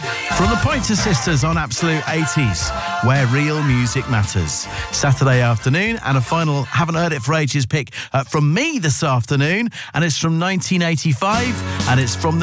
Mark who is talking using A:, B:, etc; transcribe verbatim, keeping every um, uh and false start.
A: from the Pointer Sisters on Absolute eighties, where real music matters. Saturday afternoon, and a final Haven't Heard It For Ages pick uh, from me this afternoon, and it's from nineteen eighty-five, and it's from the